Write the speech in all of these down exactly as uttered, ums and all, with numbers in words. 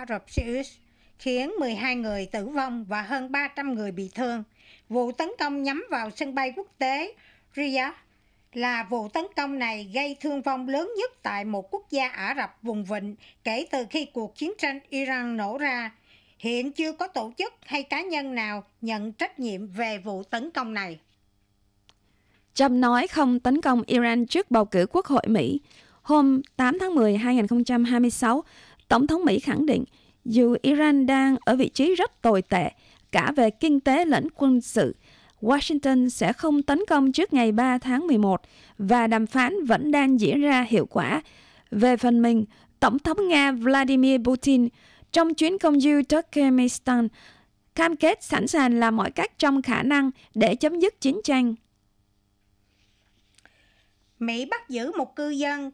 Ả Rập Xê Út, khiến mười hai người tử vong và hơn ba trăm người bị thương. Vụ tấn công nhắm vào sân bay quốc tế Riyadh là vụ tấn công này gây thương vong lớn nhất tại một quốc gia Ả Rập vùng vịnh kể từ khi cuộc chiến tranh Iran nổ ra. Hiện chưa có tổ chức hay cá nhân nào nhận trách nhiệm về vụ tấn công này. Trump nói không tấn công Iran trước bầu cử Quốc hội Mỹ. Hôm tám tháng mười năm hai nghìn không trăm hai mươi sáu, Tổng thống Mỹ khẳng định dù Iran đang ở vị trí rất tồi tệ, cả về kinh tế lẫn quân sự, Washington sẽ không tấn công trước ngày ba tháng mười một và đàm phán vẫn đang diễn ra hiệu quả. Về phần mình, Tổng thống Nga Vladimir Putin trong chuyến công du Turkmenistan cam kết sẵn sàng làm mọi cách trong khả năng để chấm dứt chiến tranh. Mỹ bắt giữ một cư dân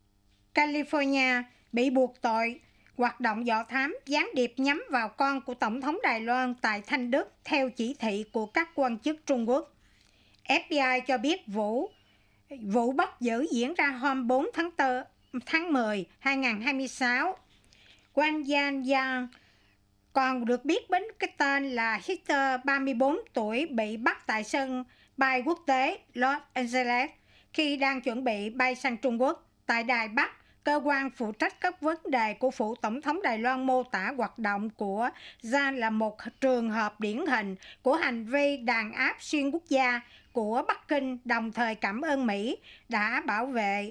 California bị buộc tội hoạt động dò thám gián điệp nhắm vào con của Tổng thống Đài Loan tại Thanh Đức theo chỉ thị của các quan chức Trung Quốc. ép bê i cho biết vụ vụ bắt giữ diễn ra hôm bốn tháng mười năm hai nghìn không trăm hai mươi sáu. Wang Yanyan, còn được biết đến cái tên là Hector, ba mươi bốn tuổi, bị bắt tại sân bay quốc tế Los Angeles khi đang chuẩn bị bay sang Trung Quốc. Tại Đài Bắc, cơ quan phụ trách các vấn đề của phủ Tổng thống Đài Loan mô tả hoạt động của Yan là một trường hợp điển hình của hành vi đàn áp xuyên quốc gia của Bắc Kinh, đồng thời cảm ơn Mỹ đã bảo vệ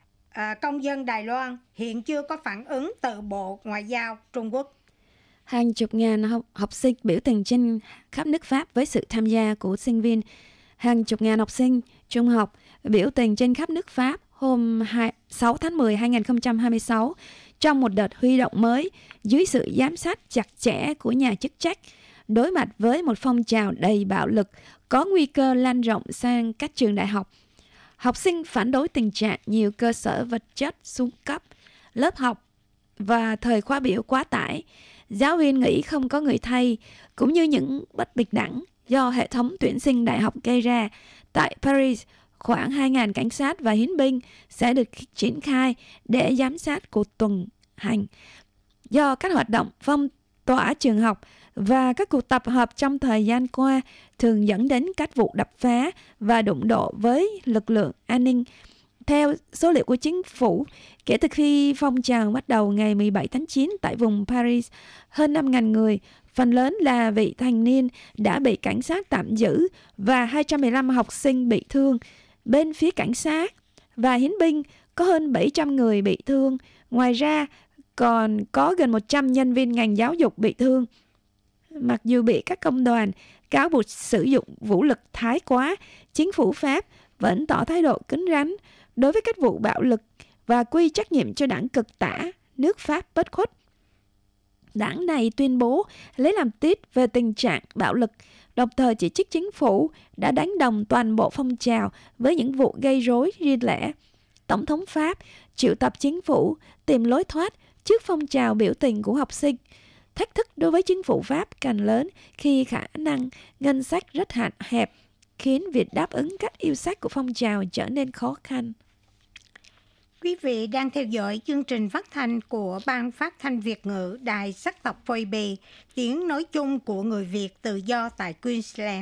à, công dân Đài Loan. Hiện chưa có phản ứng từ Bộ Ngoại giao Trung Quốc. Hàng chục ngàn học, học sinh biểu tình trên khắp nước Pháp với sự tham gia của sinh viên. Hàng chục ngàn học sinh trung học biểu tình trên khắp nước Pháp hôm sáu tháng mười năm hai nghìn không trăm hai mươi sáu trong một đợt huy động mới dưới sự giám sát chặt chẽ của nhà chức trách, đối mặt với một phong trào đầy bạo lực có nguy cơ lan rộng sang các trường đại học. Học sinh phản đối tình trạng nhiều cơ sở vật chất xuống cấp, lớp học và thời khóa biểu quá tải, giáo viên nghĩ không có người thay, cũng như những bất bình đẳng do hệ thống tuyển sinh đại học gây ra. Tại Paris, khoảng hai nghìn cảnh sát và hiến binh sẽ được triển khai để giám sát cuộc tuần hành do các hoạt động phong tỏa trường học và các cuộc tập hợp trong thời gian qua thường dẫn đến các vụ đập phá và đụng độ với lực lượng an ninh. Theo số liệu của chính phủ, kể từ khi phong trào bắt đầu ngày mười bảy tháng chín tại vùng Paris, hơn năm nghìn người, phần lớn là vị thành niên, đã bị cảnh sát tạm giữ và hai trăm mười lăm học sinh bị thương. Bên phía cảnh sát và hiến binh có hơn bảy trăm người bị thương. Ngoài ra, còn có gần một trăm nhân viên ngành giáo dục bị thương. Mặc dù bị các công đoàn cáo buộc sử dụng vũ lực thái quá, chính phủ Pháp vẫn tỏ thái độ cứng rắn đối với các vụ bạo lực và quy trách nhiệm cho đảng cực tả nước Pháp bất khuất. Đảng này tuyên bố lấy làm tiếc về tình trạng bạo lực, đồng thời chỉ trích chính phủ đã đánh đồng toàn bộ phong trào với những vụ gây rối riêng lẻ. Tổng thống Pháp triệu tập chính phủ tìm lối thoát trước phong trào biểu tình của học sinh. Thách thức đối với chính phủ Pháp càng lớn khi khả năng ngân sách rất hạn hẹp, khiến việc đáp ứng các yêu sách của phong trào trở nên khó khăn. Quý vị đang theo dõi chương trình phát thanh của Ban Phát thanh Việt ngữ Đài Sắc tộc Phôi Bì, tiếng nói chung của người Việt tự do tại Queensland.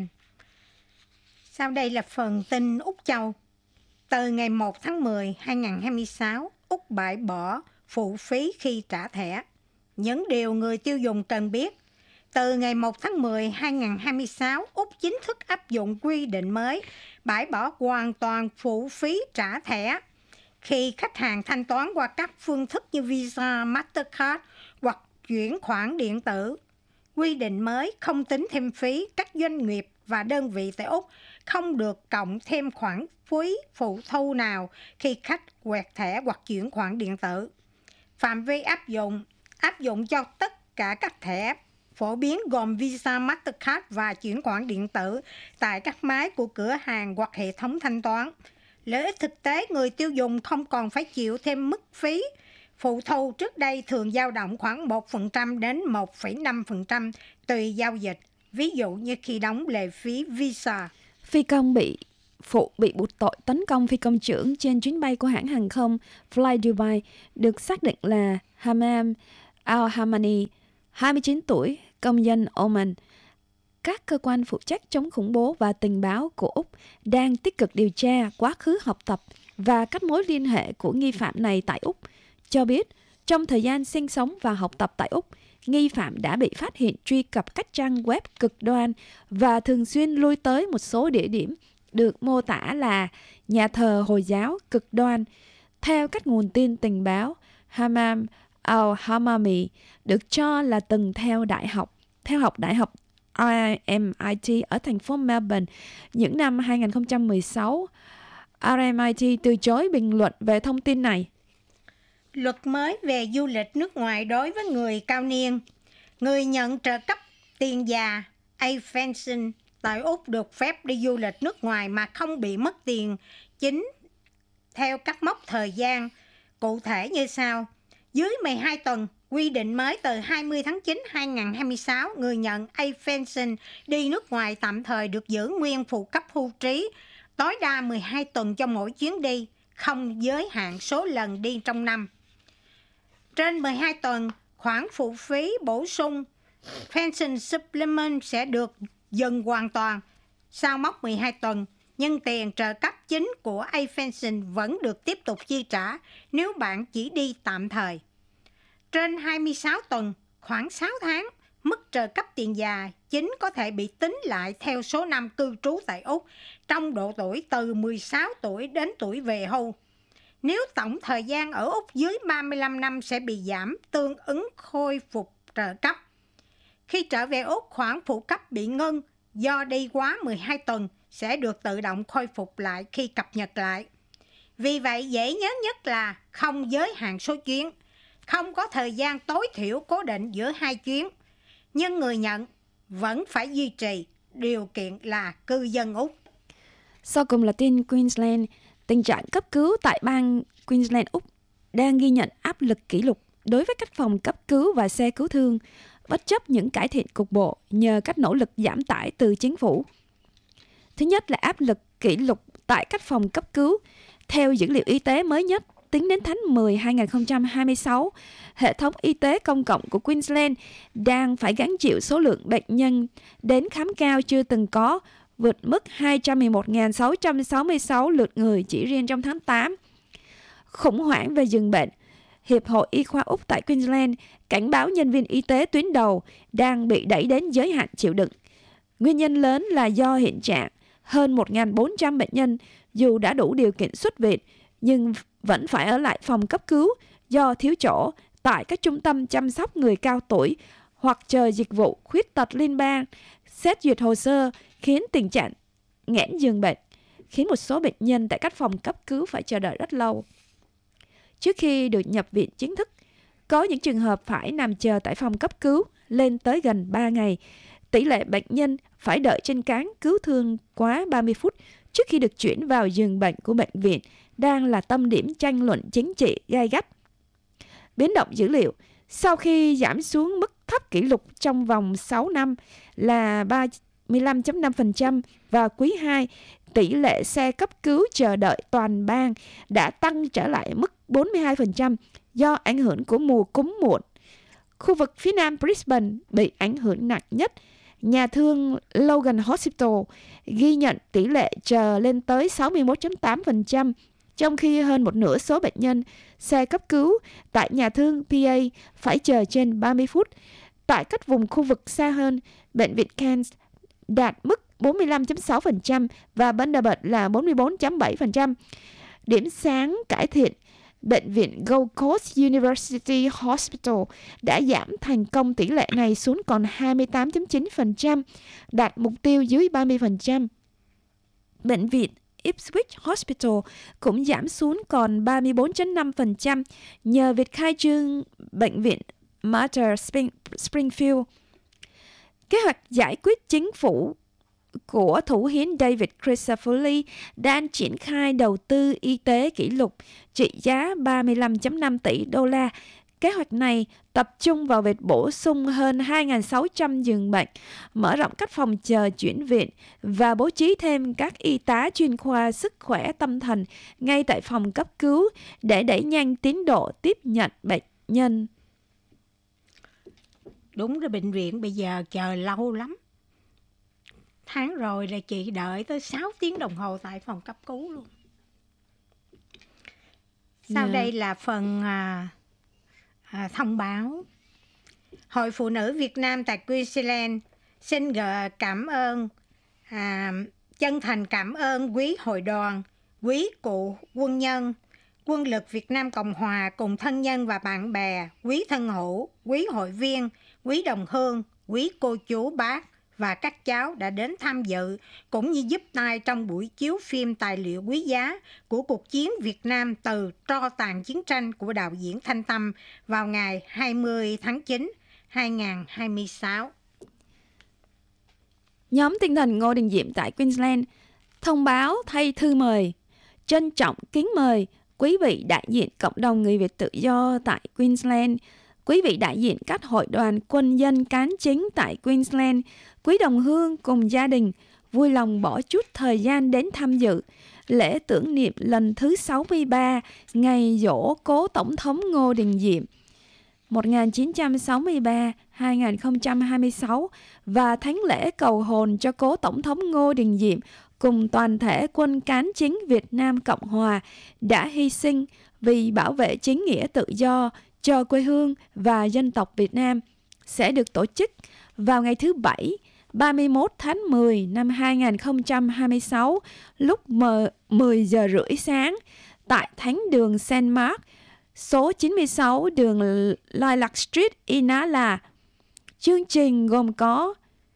Sau đây là phần tin Úc Châu. Từ ngày một tháng mười năm hai nghìn không trăm hai mươi sáu, Úc bãi bỏ phụ phí khi trả thẻ. Những điều người tiêu dùng cần biết. Từ ngày một tháng mười năm hai nghìn không trăm hai mươi sáu, Úc chính thức áp dụng quy định mới, bãi bỏ hoàn toàn phụ phí trả thẻ khi khách hàng thanh toán qua các phương thức như Visa, Mastercard hoặc chuyển khoản điện tử. Quy định mới không tính thêm phí, các doanh nghiệp và đơn vị tại Úc không được cộng thêm khoản phí phụ thu nào khi khách quẹt thẻ hoặc chuyển khoản điện tử. Phạm vi áp dụng áp dụng cho tất cả các thẻ phổ biến gồm Visa, Mastercard và chuyển khoản điện tử tại các máy của cửa hàng hoặc hệ thống thanh toán. Lợi ích thực tế, người tiêu dùng không còn phải chịu thêm mức phí phụ thu trước đây thường dao động khoảng một phần trăm đến một phẩy năm phần trăm tùy giao dịch. Ví dụ như khi đóng lệ phí Visa. Phi công bị phụ bị buộc tội tấn công phi công trưởng trên chuyến bay của hãng hàng không Fly Dubai được xác định là Hammam Al-Hamani, hai mươi chín tuổi, công dân Oman. Các cơ quan phụ trách chống khủng bố và tình báo của Úc đang tích cực điều tra quá khứ học tập và các mối liên hệ của nghi phạm này tại Úc, cho biết trong thời gian sinh sống và học tập tại Úc, nghi phạm đã bị phát hiện truy cập các trang web cực đoan và thường xuyên lui tới một số địa điểm được mô tả là nhà thờ Hồi giáo cực đoan. Theo các nguồn tin tình báo, Hammam al-Hamami được cho là từng theo đại học, theo học đại học R M I T ở thành phố Melbourne những năm hai không một sáu. R M I T từ chối bình luận về thông tin này. Luật mới về du lịch nước ngoài đối với người cao niên. Người nhận trợ cấp tiền già A-Pension tại Úc được phép đi du lịch nước ngoài mà không bị mất tiền chính theo các mốc thời gian cụ thể như sau. Dưới mười hai tuần, quy định mới từ hai mươi tháng chín năm hai nghìn không trăm hai mươi sáu, người nhận A-Pension đi nước ngoài tạm thời được giữ nguyên phụ cấp hưu trí, tối đa mười hai tuần cho mỗi chuyến đi, không giới hạn số lần đi trong năm. Trên mười hai tuần, khoản phụ phí bổ sung Pension Supplement sẽ được dừng hoàn toàn sau mốc mười hai tuần, nhưng tiền trợ cấp chính của A-Pension vẫn được tiếp tục chi trả nếu bạn chỉ đi tạm thời. Trên hai mươi sáu tuần, khoảng sáu tháng, mức trợ cấp tiền già chính có thể bị tính lại theo số năm cư trú tại Úc trong độ tuổi từ mười sáu tuổi đến tuổi về hưu. Nếu tổng thời gian ở Úc dưới ba mươi lăm năm sẽ bị giảm tương ứng khôi phục trợ cấp. Khi trở về Úc, khoản phụ cấp bị ngưng do đi quá mười hai tuần sẽ được tự động khôi phục lại khi cập nhật lại. Vì vậy, dễ nhớ nhất là không giới hạn số chuyến, không có thời gian tối thiểu cố định giữa hai chuyến, nhưng người nhận vẫn phải duy trì điều kiện là cư dân Úc. Sau cùng là tin Queensland. Tình trạng cấp cứu tại bang Queensland, Úc đang ghi nhận áp lực kỷ lục đối với các phòng cấp cứu và xe cứu thương, bất chấp những cải thiện cục bộ nhờ các nỗ lực giảm tải từ chính phủ. Thứ nhất là áp lực kỷ lục tại các phòng cấp cứu. Theo dữ liệu y tế mới nhất, tính đến tháng mười năm hai nghìn không trăm hai mươi sáu, hệ thống y tế công cộng của Queensland đang phải gánh chịu số lượng bệnh nhân đến khám cao chưa từng có, vượt mức hai trăm mười một nghìn sáu trăm sáu mươi sáu lượt người chỉ riêng trong tháng tám. Khủng hoảng về giường bệnh. Hiệp hội Y khoa Úc tại Queensland cảnh báo nhân viên y tế tuyến đầu đang bị đẩy đến giới hạn chịu đựng. Nguyên nhân lớn là do hiện trạng hơn một nghìn bốn trăm bệnh nhân dù đã đủ điều kiện xuất viện nhưng vẫn phải ở lại phòng cấp cứu do thiếu chỗ tại các trung tâm chăm sóc người cao tuổi hoặc chờ dịch vụ khuyết tật liên bang xét duyệt hồ sơ, khiến tình trạng nghẽn giường bệnh, khiến một số bệnh nhân tại các phòng cấp cứu phải chờ đợi rất lâu trước khi được nhập viện chính thức. Có những trường hợp phải nằm chờ tại phòng cấp cứu lên tới gần ba ngày. Tỷ lệ bệnh nhân phải đợi trên cáng cứu thương quá ba mươi phút trước khi được chuyển vào giường bệnh của bệnh viện đang là tâm điểm tranh luận chính trị gay gắt. Biến động dữ liệu. Sau khi giảm xuống mức thấp kỷ lục trong vòng sáu năm là ba mươi lăm phẩy năm phần trăm vào quý hai, tỷ lệ xe cấp cứu chờ đợi toàn bang đã tăng trở lại mức bốn mươi hai phần trăm do ảnh hưởng của mùa cúm muộn. Khu vực phía nam Brisbane bị ảnh hưởng nặng nhất. Nhà thương Logan Hospital ghi nhận tỷ lệ chờ lên tới sáu mươi mốt phẩy tám phần trăm, trong khi hơn một nửa số bệnh nhân xe cấp cứu tại nhà thương P A phải chờ trên ba mươi phút. Tại các vùng khu vực xa hơn, bệnh viện Cairns đạt mức bốn mươi lăm phẩy sáu phần trăm và Bundaberg là bốn mươi bốn phẩy bảy phần trăm. Điểm sáng cải thiện, bệnh viện Gold Coast University Hospital đã giảm thành công tỷ lệ này xuống còn hai mươi tám phẩy chín phần trăm, đạt mục tiêu dưới ba mươi phần trăm. Bệnh viện Ipswich Hospital cũng giảm xuống còn ba mươi bốn phẩy năm phần trăm nhờ việc khai trương bệnh viện Mater Spring, Springfield. Kế hoạch giải quyết chính phủ của thủ hiến David Crisafulli đang triển khai đầu tư y tế kỷ lục trị giá ba mươi lăm phẩy năm tỷ đô la. Kế hoạch này tập trung vào việc bổ sung hơn hai nghìn sáu trăm giường bệnh, mở rộng các phòng chờ chuyển viện và bố trí thêm các y tá chuyên khoa sức khỏe tâm thần ngay tại phòng cấp cứu để đẩy nhanh tiến độ tiếp nhận bệnh nhân. Đúng rồi, bệnh viện bây giờ chờ lâu lắm. Tháng rồi là chị đợi tới sáu tiếng đồng hồ tại phòng cấp cứu luôn. Sau Dạ. đây là phần à, à, thông báo. Hội Phụ nữ Việt Nam tại Queensland xin gửi cảm ơn, à, chân thành cảm ơn quý hội đoàn, quý cụ quân nhân, quân lực Việt Nam Cộng Hòa cùng thân nhân và bạn bè, quý thân hữu, quý hội viên, quý đồng hương, quý cô chú bác và các cháu đã đến tham dự cũng như giúp tay trong buổi chiếu phim tài liệu quý giá của cuộc chiến Việt Nam từ tro tàn chiến tranh của đạo diễn Thanh Tâm vào ngày hai mươi tháng chín hai nghìn không trăm hai mươi sáu. Nhóm tinh thần Ngô Đình Diệm tại Queensland thông báo thay thư mời, trân trọng kính mời quý vị đại diện cộng đồng người Việt tự do tại Queensland, quý vị đại diện các hội đoàn quân dân cán chính tại Queensland, quý đồng hương cùng gia đình vui lòng bỏ chút thời gian đến tham dự lễ tưởng niệm lần thứ sáu mươi ba ngày giỗ cố Tổng thống Ngô Đình Diệm một nghìn chín trăm sáu mươi ba đến hai nghìn không trăm hai mươi sáu và thánh lễ cầu hồn cho cố Tổng thống Ngô Đình Diệm cùng toàn thể quân cán chính Việt Nam Cộng Hòa đã hy sinh vì bảo vệ chính nghĩa tự do cho quê hương và dân tộc Việt Nam sẽ được tổ chức vào ngày thứ Bảy, ba mươi mốt tháng mười năm hai nghìn không trăm hai mươi sáu lúc mười giờ rưỡi sáng tại Thánh đường Saint Mark, số chín mươi sáu đường Lilac Street, Inala. Chương trình gồm có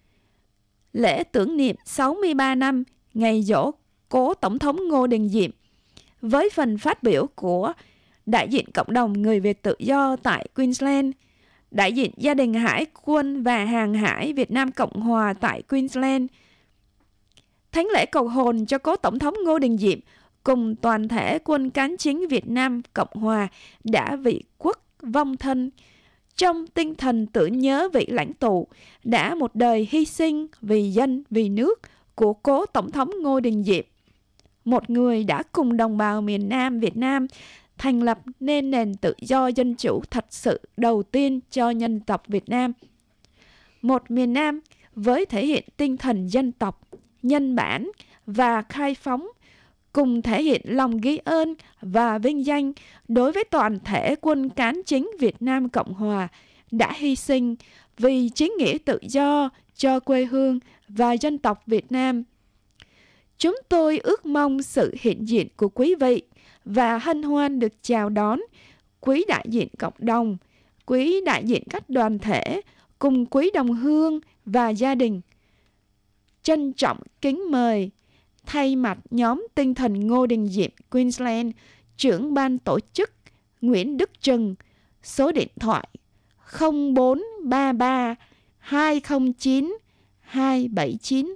lễ tưởng niệm sáu mươi ba năm ngày giỗ cố Tổng thống Ngô Đình Diệm với phần phát biểu của đại diện cộng đồng người Việt tự do tại Queensland, đại diện gia đình Hải quân và Hàng hải Việt Nam Cộng Hòa tại Queensland. Thánh lễ cầu hồn cho cố Tổng thống Ngô Đình Diệm cùng toàn thể quân cán chính Việt Nam Cộng Hòa đã vị quốc vong thân trong tinh thần tưởng nhớ vị lãnh tụ đã một đời hy sinh vì dân, vì nước của cố Tổng thống Ngô Đình Diệm, một người đã cùng đồng bào miền Nam Việt Nam thành lập nên nền tự do dân chủ thật sự đầu tiên cho nhân tộc Việt Nam. Một miền Nam với thể hiện tinh thần dân tộc, nhân bản và khai phóng, cùng thể hiện lòng ghi ơn và vinh danh đối với toàn thể quân cán chính Việt Nam Cộng Hòa đã hy sinh vì chính nghĩa tự do cho quê hương và dân tộc Việt Nam. Chúng tôi ước mong sự hiện diện của quý vị và hân hoan được chào đón quý đại diện cộng đồng, quý đại diện các đoàn thể cùng quý đồng hương và gia đình. Trân trọng kính mời thay mặt nhóm tinh thần Ngô Đình Diệm Queensland, trưởng ban tổ chức Nguyễn Đức Trừng, số điện thoại không bốn ba ba hai không chín hai bảy chín.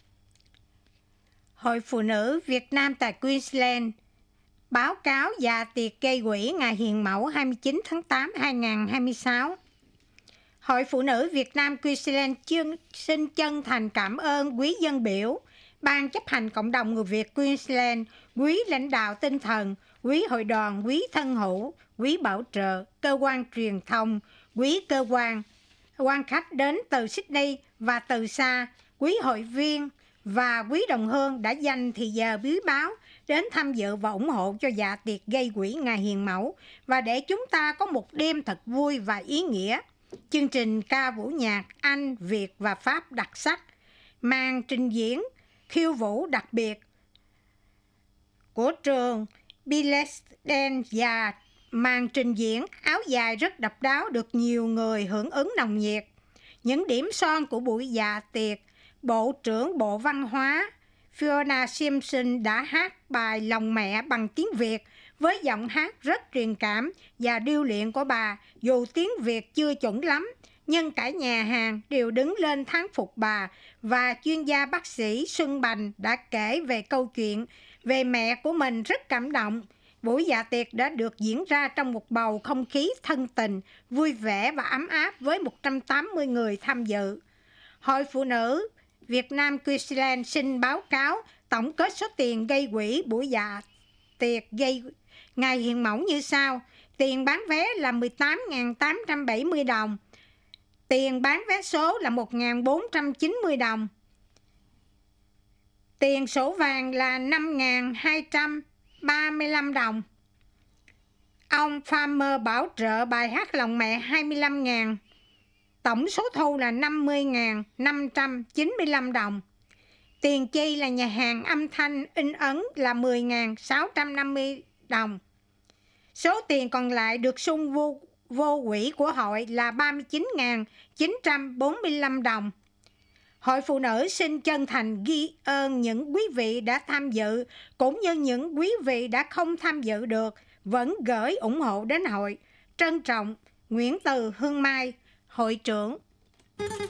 Hội Phụ nữ Việt Nam tại Queensland báo cáo dạ tiệc gây quỹ ngày Hiền Mẫu hai mươi chín tháng tám năm hai nghìn không trăm hai mươi sáu. Hội Phụ nữ Việt Nam Queensland xin chân thành cảm ơn quý dân biểu, Ban chấp hành cộng đồng người Việt Queensland, quý lãnh đạo tinh thần, quý hội đoàn, quý thân hữu, quý bảo trợ, cơ quan truyền thông, quý cơ quan, quan khách đến từ Sydney và từ xa, quý hội viên và quý đồng hương đã dành thì giờ quý báu đến tham dự và ủng hộ cho dạ tiệc gây quỹ ngày Hiền Mẫu và để chúng ta có một đêm thật vui và ý nghĩa. Chương trình ca vũ nhạc Anh, Việt và Pháp đặc sắc, màn trình diễn khiêu vũ đặc biệt của trường Billes Dance và màn trình diễn áo dài rất độc đáo được nhiều người hưởng ứng nồng nhiệt. Những điểm son của buổi dạ tiệc, Bộ trưởng Bộ Văn hóa Fiona Simpson đã hát bài Lòng Mẹ bằng tiếng Việt với giọng hát rất truyền cảm và điêu luyện của bà, dù tiếng Việt chưa chuẩn lắm, nhưng cả nhà hàng đều đứng lên thán phục bà, và chuyên gia bác sĩ Xuân Bành đã kể về câu chuyện về mẹ của mình rất cảm động. Buổi dạ tiệc đã được diễn ra trong một bầu không khí thân tình, vui vẻ và ấm áp với một trăm tám mươi người tham dự. Hội Phụ nữ Việt Nam Queensland xin báo cáo tổng kết số tiền gây quỹ buổi dạ tiệc gây ngày Hiền Mẫu như sau. Tiền bán vé là mười tám nghìn tám trăm bảy mươi đồng. Tiền bán vé số là một nghìn bốn trăm chín mươi đồng. Tiền sổ vàng là năm nghìn hai trăm ba mươi lăm đồng. Ông Farmer bảo trợ bài hát Lòng Mẹ hai mươi lăm nghìn. Tổng số thu là năm mươi nghìn năm trăm chín mươi lăm đồng. Tiền chi là nhà hàng âm thanh in ấn là mười nghìn sáu trăm năm mươi đồng. Số tiền còn lại được sung vô, vô quỹ của hội là ba mươi chín nghìn chín trăm bốn mươi lăm đồng. Hội Phụ Nữ xin chân thành ghi ơn những quý vị đã tham dự, cũng như những quý vị đã không tham dự được, vẫn gửi ủng hộ đến hội. Trân trọng, Nguyễn Từ Hương Mai, Hội trưởng.